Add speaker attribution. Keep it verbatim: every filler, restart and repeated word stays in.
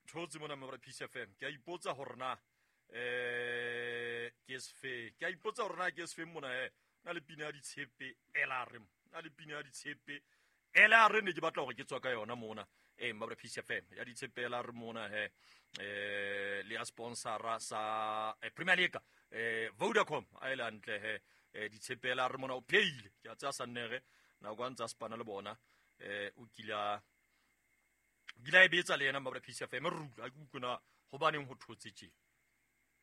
Speaker 1: thotse mona mabra Peace F M ke a ipotsa hore na eh ke sfe ke a ipotsa hore na ke sfe mona he na le pina ya ditshepe elarem na le pina ya ditshepe elarem ne ke batla hore ke tswa ka yona mona eh mabra Peace F M ya ditshepe elarem mona he eh le sponsora sa eh, Premier League eh Vodacom Island he eh ditshepe elarem mona o payile ke a tsa sanere na go ntsa spana le bona eh o kila gila e betsa le yena mabra Peace F M rula a ikuna go baneng ho thotse tje